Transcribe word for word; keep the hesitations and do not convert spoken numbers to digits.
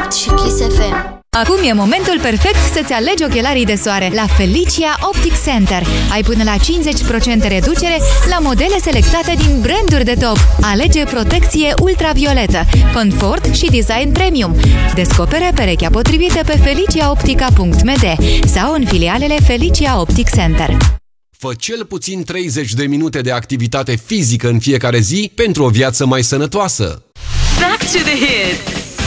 Deștept și Kiss F M. Acum e momentul perfect să-ți alegi ochelarii de soare la Felicia Optic Center. Ai până la cincizeci la sută reducere la modele selectate din branduri de top. Alege protecție ultravioletă, confort și design premium. Descopere perechea potrivită pe felicia optica punct m d sau în filialele Felicia Optic Center. Fă cel puțin treizeci de minute de activitate fizică în fiecare zi pentru o viață mai sănătoasă. Back to the hits.